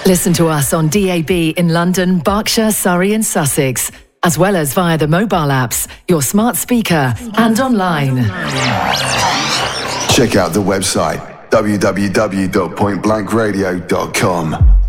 Listen to us on DAB in London, Berkshire, Surrey and Sussex, as well as via the mobile apps, your smart speaker and online. Check out the website www.pointblankradio.com.